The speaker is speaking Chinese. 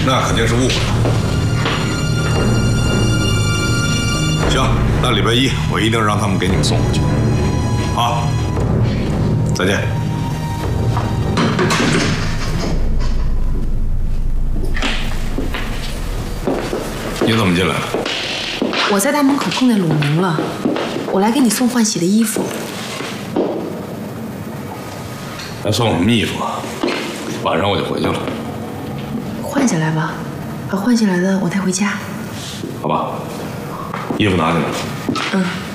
那肯定是误会了。行，那礼拜一我一定让他们给你们送回去。好，再见。你怎么进来了？ 我在大门口碰见鲁明了，我来给你送换洗的衣服。 还送什么衣服啊？晚上我就回去了。 换下来吧，把换下来的我带回家。 好吧，衣服拿去了。 嗯。